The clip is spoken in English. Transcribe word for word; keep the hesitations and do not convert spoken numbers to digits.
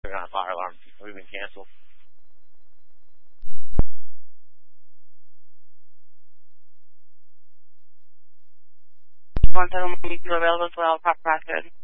They're on fire alarm. We've been canceled. One seven one, you available as well, proper passcode.